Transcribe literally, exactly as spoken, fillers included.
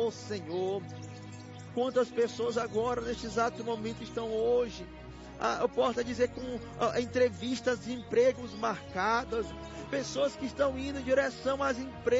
Senhor, Senhor. Quantas pessoas agora, neste exato momento, estão hoje, ah, eu posso dizer, com ah, entrevistas de empregos marcadas, pessoas que estão indo em direção às empresas,